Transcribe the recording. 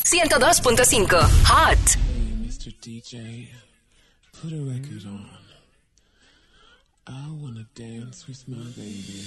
102.5 Hot. Hey, Mr. DJ, put a record on. I wanna dance with my baby.